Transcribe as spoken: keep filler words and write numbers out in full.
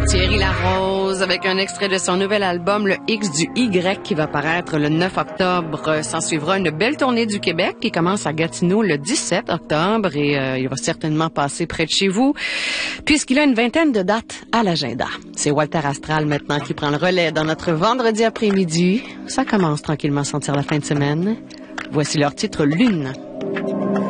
Thierry Larose avec un extrait de son nouvel album, le X du Y, qui va paraître le neuf octobre. S'en suivra une belle tournée du Québec qui commence à Gatineau le dix-sept octobre et euh, il va certainement passer près de chez vous puisqu'il a une vingtaine de dates à l'agenda. C'est Walter Astral maintenant qui prend le relais dans notre vendredi après-midi. Ça commence tranquillement à sentir la fin de semaine. Voici leur titre Lune.